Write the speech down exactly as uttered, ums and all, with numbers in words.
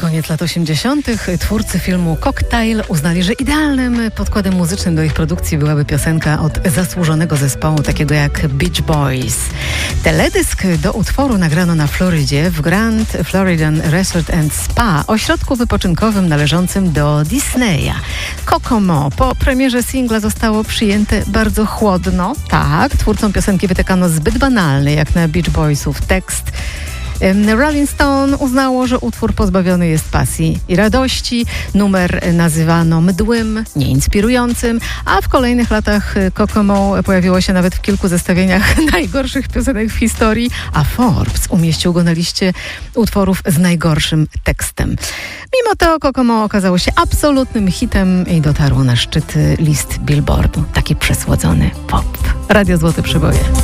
koniec lat osiemdziesiątych twórcy filmu Cocktail uznali, że idealnym podkładem muzycznym do ich produkcji byłaby piosenka od zasłużonego zespołu takiego jak Beach Boys. Teledysk do utworu nagrano na Florydzie w Grand Floridian Resort and Spa, ośrodku wypoczynkowym należącym do Disneya. Kokomo po premierze singla zostało przyjęte bardzo chłodno. Tak, twórcom piosenki wytykano zbyt banalny jak na Beach Boysów tekst. Rolling Stone uznało, że utwór pozbawiony jest pasji i radości. Numer nazywano mdłym, nieinspirującym, a w kolejnych latach Kokomo pojawiło się nawet w kilku zestawieniach najgorszych piosenek w historii, a Forbes umieścił go na liście utworów z najgorszym tekstem. Mimo to Kokomo okazało się absolutnym hitem i dotarło na szczyt list Billboardu. Taki przesłodzony pop. Radio Złote Przeboje.